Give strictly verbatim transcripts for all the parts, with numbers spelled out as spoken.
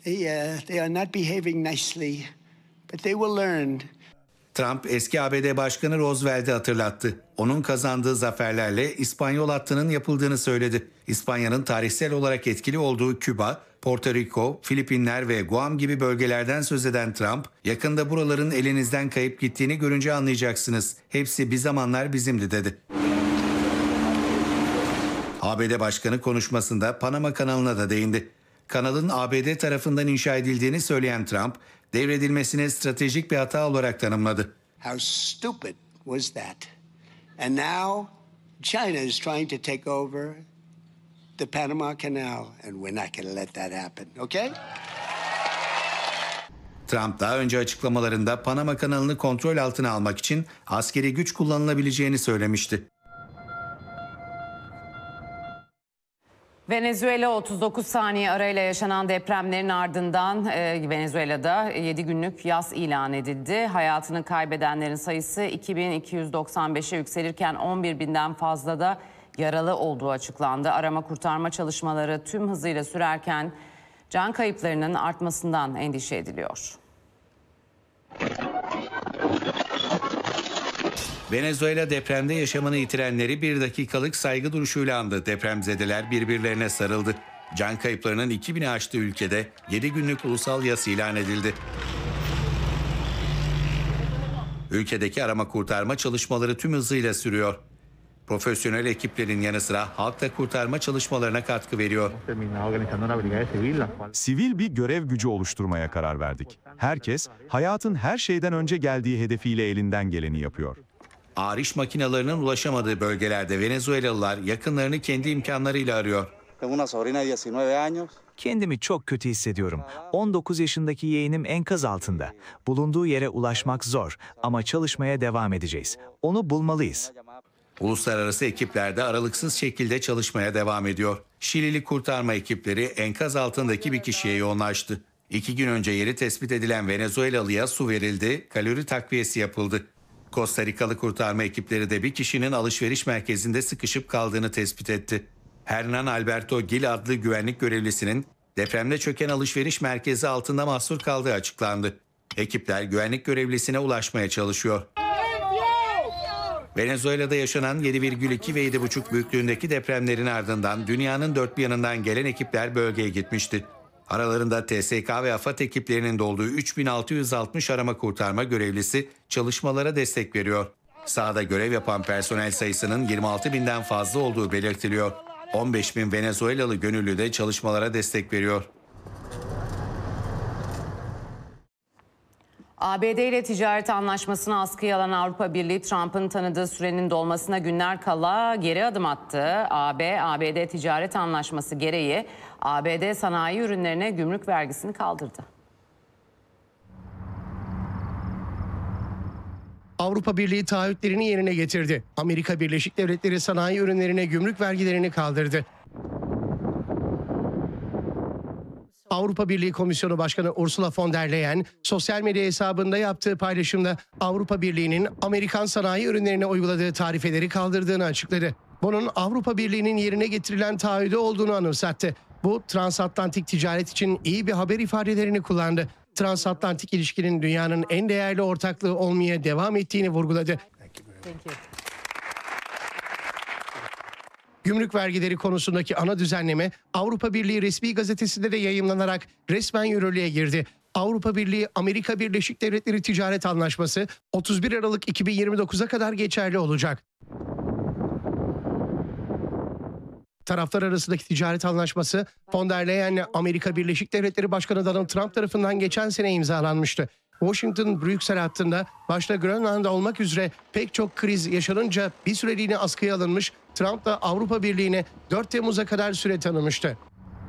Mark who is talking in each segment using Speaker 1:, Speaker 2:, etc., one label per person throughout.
Speaker 1: They, uh, they are not behaving nicely, but they will learn.
Speaker 2: Trump eski A B D Başkanı Roosevelt'i hatırlattı. Onun kazandığı zaferlerle İspanyol hattının yapıldığını söyledi. İspanya'nın tarihsel olarak etkili olduğu Küba, Porto Rico, Filipinler ve Guam gibi bölgelerden söz eden Trump, yakında buraların elinizden kayıp gittiğini görünce anlayacaksınız. Hepsi bir zamanlar bizimdi dedi. A B D Başkanı konuşmasında Panama kanalına da değindi. Kanalın A B D tarafından inşa edildiğini söyleyen Trump, devredilmesini stratejik bir hata olarak tanımladı.
Speaker 1: How stupid was that? And now China is trying to take over the Panama Canal and we're not going to let that happen, okay?
Speaker 2: Trump daha önce açıklamalarında Panama kanalını kontrol altına almak için askeri güç kullanılabileceğini söylemişti.
Speaker 3: Venezuela otuz dokuz saniye arayla yaşanan depremlerin ardından e, Venezuela'da yedi günlük yas ilan edildi. Hayatını kaybedenlerin sayısı iki bin iki yüz doksan beşe yükselirken on bir binden fazla da yaralı olduğu açıklandı. Arama kurtarma çalışmaları tüm hızıyla sürerken can kayıplarının artmasından endişe ediliyor.
Speaker 2: Venezuela depremde yaşamını yitirenleri bir dakikalık saygı duruşuyla andı. Depremzedeler birbirlerine sarıldı. Can kayıplarının iki bini aştığı ülkede yedi günlük ulusal yas ilan edildi. Ülkedeki arama kurtarma çalışmaları tüm hızıyla sürüyor. Profesyonel ekiplerin yanı sıra halk da kurtarma çalışmalarına katkı veriyor.
Speaker 4: Sivil bir görev gücü oluşturmaya karar verdik. Herkes hayatın her şeyden önce geldiği hedefiyle elinden geleni yapıyor.
Speaker 2: Ağır iş makinelerinin ulaşamadığı bölgelerde Venezuelalılar yakınlarını kendi imkanlarıyla arıyor.
Speaker 5: Kendimi çok kötü hissediyorum. on dokuz yaşındaki yeğenim enkaz altında. Bulunduğu yere ulaşmak zor ama çalışmaya devam edeceğiz. Onu bulmalıyız.
Speaker 2: Uluslararası ekipler de aralıksız şekilde çalışmaya devam ediyor. Şilili kurtarma ekipleri enkaz altındaki bir kişiye yoğunlaştı. İki gün önce yeri tespit edilen Venezuelalıya su verildi, kalori takviyesi yapıldı. Costa Rikalı kurtarma ekipleri de bir kişinin alışveriş merkezinde sıkışıp kaldığını tespit etti. Hernan Alberto Gil adlı güvenlik görevlisinin depremde çöken alışveriş merkezi altında mahsur kaldığı açıklandı. Ekipler güvenlik görevlisine ulaşmaya çalışıyor. Venezuela'da yaşanan yedi virgül iki ve yedi buçuk büyüklüğündeki depremlerin ardından dünyanın dört bir yanından gelen ekipler bölgeye gitmişti. Aralarında T S K ve AFAD ekiplerinin de olduğu üç bin altı yüz altmış arama kurtarma görevlisi çalışmalara destek veriyor. Sahada görev yapan personel sayısının yirmi altı binden fazla olduğu belirtiliyor. on beş bin Venezuelalı gönüllü de çalışmalara destek veriyor.
Speaker 3: A B D ile ticaret anlaşmasını askıya alan Avrupa Birliği, Trump'ın tanıdığı sürenin dolmasına günler kala geri adım attı. A B, A B D ticaret anlaşması gereği A B D sanayi ürünlerine gümrük vergisini kaldırdı.
Speaker 6: Avrupa Birliği taahhütlerini yerine getirdi. Amerika Birleşik Devletleri sanayi ürünlerine gümrük vergilerini kaldırdı. Avrupa Birliği Komisyonu Başkanı Ursula von der Leyen sosyal medya hesabında yaptığı paylaşımda Avrupa Birliği'nin Amerikan sanayi ürünlerine uyguladığı tarifeleri kaldırdığını açıkladı. Bunun Avrupa Birliği'nin yerine getirilen taahhüdü olduğunu anımsattı. Bu transatlantik ticaret için iyi bir haber ifadelerini kullandı. Transatlantik ilişkinin dünyanın en değerli ortaklığı olmaya devam ettiğini vurguladı. Gümrük vergileri konusundaki ana düzenleme Avrupa Birliği resmi gazetesinde de yayımlanarak resmen yürürlüğe girdi. Avrupa Birliği Amerika Birleşik Devletleri Ticaret Anlaşması otuz bir Aralık iki bin yirmi dokuza kadar geçerli olacak. Taraflar arasındaki ticaret anlaşması von der Leyen'le Amerika Birleşik Devletleri Başkanı Donald Trump tarafından geçen sene imzalanmıştı. Washington-Brüksel hattında başta Grönland olmak üzere pek çok kriz yaşanınca bir süreliğine askıya alınmış, Trump da Avrupa Birliği'ne dört Temmuz'a kadar süre tanımıştı.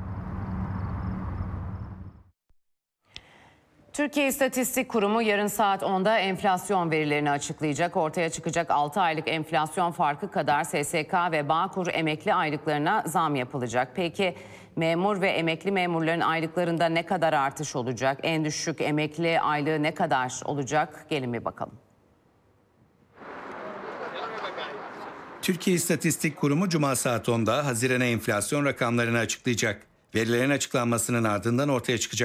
Speaker 3: Türkiye İstatistik Kurumu yarın saat onda enflasyon verilerini açıklayacak. Ortaya çıkacak altı aylık enflasyon farkı kadar S S K ve Bağkur emekli aylıklarına zam yapılacak. Peki memur ve emekli memurların aylıklarında ne kadar artış olacak? En düşük emekli aylığı ne kadar olacak? Gelin bir bakalım.
Speaker 2: Türkiye İstatistik Kurumu Cuma saat onda Haziran'a enflasyon rakamlarını açıklayacak. Verilerin açıklanmasının ardından ortaya çıkacak